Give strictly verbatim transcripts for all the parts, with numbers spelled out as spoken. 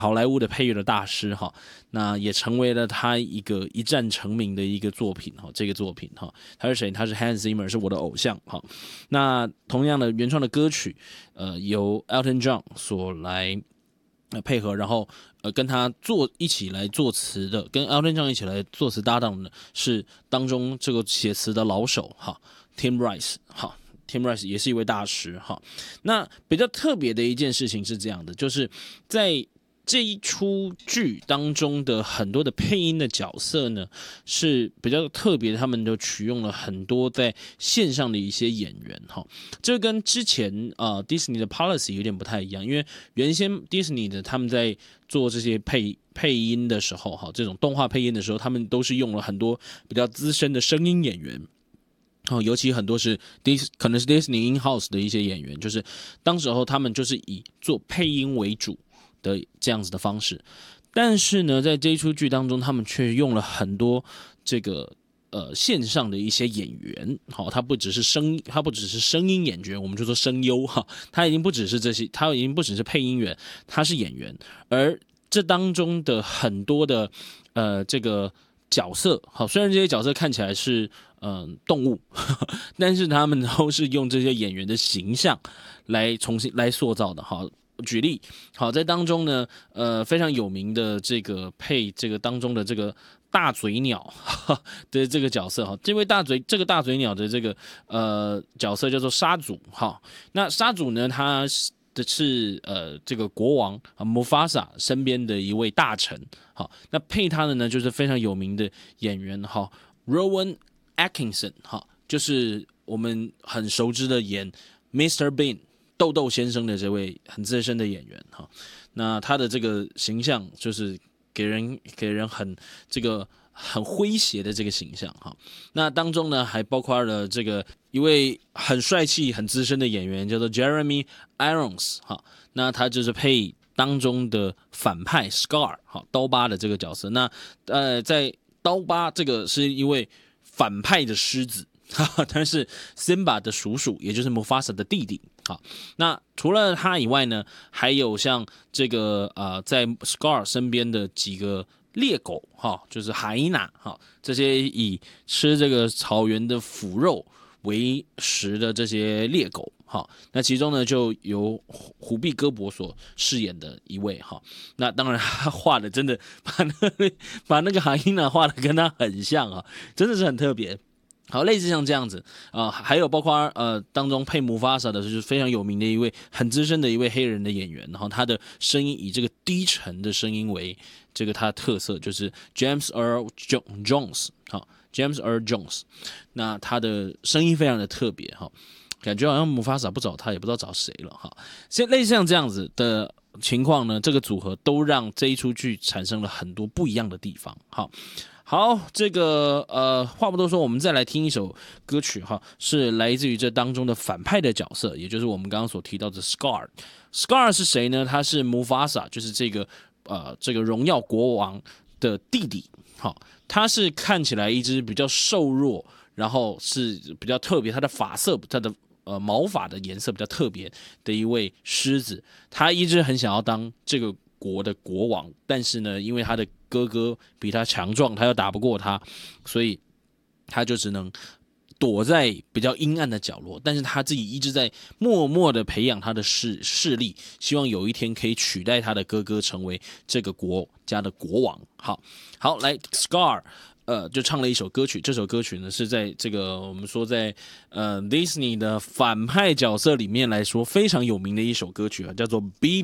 好莱坞的配乐的大师哈，那也成为了他一个一战成名的一个作品哈。这个作品哈，他是谁？他是 Hans Zimmer， 是我的偶像哈。那同样的原创的歌曲，呃，由 Elton John 所来呃配合，然后呃跟他做一起来作词的，跟 Elton John 一起来作词搭档的是当中这个写词的老手哈 ，Tim Rice 哈。Tim Rice 也是一位大师哈。那比较特别的一件事情是这样的，就是在这一出剧当中的很多的配音的角色呢，是比较特别的，他们都取用了很多在线上的一些演员哈。这跟之前呃 Disney 的 policy 有点不太一样，因为原先 Disney 的他们在做这些配配音的时候哈，这种动画配音的时候，他们都是用了很多比较资深的声音演员。哦，尤其很多是 Dis 可能是 Disney in-house 的一些演员，就是当时候他们就是以做配音为主的这样子的方式，但是呢，在这一出剧当中，他们却用了很多这个呃线上的一些演员，好、哦，他不只是声，他不只是声音演员，我们就说声优哈，他已经不只是这些，他已经不只是配音员，他是演员，而这当中的很多的呃这个角色，好，虽然这些角色看起来是嗯、呃、动物，呵呵，但是他们都是用这些演员的形象来重新来塑造的。好，举例，好，在当中呢，呃，非常有名的这个配这个当中的这个大嘴鸟呵呵的这个角色哈，这位大嘴这个大嘴鸟的这个呃角色叫做沙祖哈。那沙祖呢，他的是呃这个国王啊 Mufasa 身边的一位大臣，好，那配他的呢就是非常有名的演员哈 Rowan Atkinson 哈，就是我们很熟知的演 Mister Bean 豆豆先生的这位很资深的演员哈。那他的这个形象就是给人给人很这个很诙谐的这个形象哈。那当中呢还包括了这个一位很帅气很资深的演员叫做 Jeremy Irons 哈，那他就是配当中的反派 Scar 哈刀疤的这个角色。那呃在刀疤这个是一位反派的狮子，但是 Simba 的叔叔，也就是 Mufasa 的弟弟。好，那除了他以外呢，还有像这个呃，在 Scar 身边的几个猎狗，哈，就是海娜，哈，这些以吃这个草原的腐肉为食的这些猎狗。好，那其中呢就由虎臂戈博所饰演的一位哈，那当然他画的真的把那个把那个海因娜画的跟他很像啊，真的是很特别。好，类似像这样子啊、呃，还有包括呃当中配姆法萨的就是非常有名的一位很资深的一位黑人的演员，然后他的声音以这个低沉的声音为这个他的特色，就是 James Earl Jones 好 ，James Earl Jones， 那他的声音非常的特别哈。感觉好像姆法萨不找他，也不知道找谁了哈。像类似像这样子的情况呢，这个组合都让这一出剧产生了很多不一样的地方。好，好，这个呃，话不多说，我们再来听一首歌曲哈，是来自于这当中的反派的角色，也就是我们刚刚所提到的 Scar。Scar 是谁呢？他是姆法萨，就是这个呃这个荣耀国王的弟弟。好，他是看起来一只比较瘦弱，然后是比较特别，他的发色，他的呃毛发的颜色比较特别的一位狮子。他一直很想要当这个国的国王，但是呢，因为他的哥哥比他强壮，他又打不过他，所以他就只能躲在比较阴暗的角落。但是他自己一直在默默的培养他的势势力，希望有一天可以取代他的哥哥，成为这个国家的国王。好，好，来 Scar。呃，就唱了一首歌曲，这首歌曲呢是在这个我们说在呃 Disney 的反派角色里面来说非常有名的一首歌曲啊，叫做 Be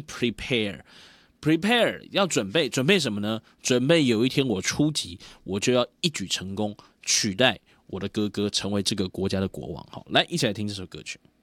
Prepared。Prepare 要准备，准备什么呢？准备有一天我出击，我就要一举成功，取代我的哥哥，成为这个国家的国王。好，来一起来听这首歌曲。